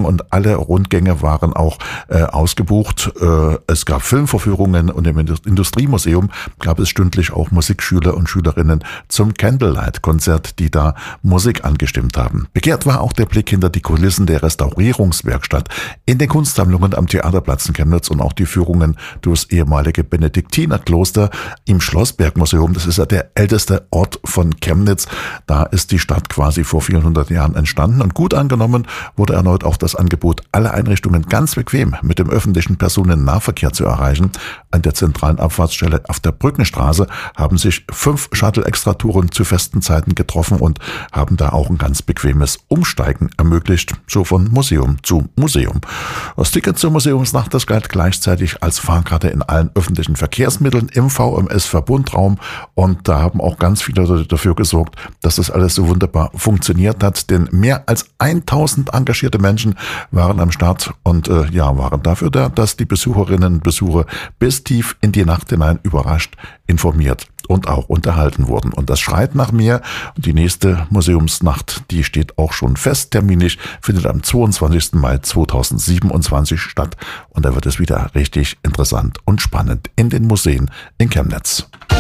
und alle Rundgänge waren auch ausgebucht. Es gab Filmvorführungen und im Industriemuseum gab es stündlich auch Musikschüler und Schülerinnen zum Candlelight-Konzert, die da Musik angestimmt haben. Begehrt war auch der Blick hinter die Kulissen der Restaurierungswerkstatt in den Kunstsammlungen am Theaterplatz in Chemnitz und auch die Führungen durchs ehemalige Benediktinerkloster im Schlossbergmuseum. Das ist ja der älteste Ort von Chemnitz. Da ist die Stadt quasi vor 400 Jahren entstanden und gut angenommen wurde erneut auch das Angebot, alle Einrichtungen ganz bequem mit dem öffentlichen Personennahverkehr zu erreichen. An der zentralen Abfahrtsstelle auf der Brückenstraße haben sich 5 Shuttle-Extratouren zu festen Zeiten getroffen und haben da auch ein ganz bequemes Umsteigen ermöglicht, so von Museum zu Museum. Das Ticket zur Museumsnacht, das galt gleichzeitig als Fahrkarte in allen öffentlichen Verkehrsmitteln im VMS-Verbundraum und da haben auch ganz viele Leute dafür gesorgt, dass das alles so wunderbar funktioniert hat, denn mehr als 1000 engagierte Menschen waren am Start und waren dafür da, dass die Besucherinnen und Besucher bis tief in die Nacht hinein überrascht, informiert und auch unterhalten wurden. Und das schreit nach mehr. Die nächste Museumsnacht, die steht auch schon fest terminlich, findet am 22. Mai 2027 statt. Und da wird es wieder richtig interessant und spannend in den Museen in Chemnitz.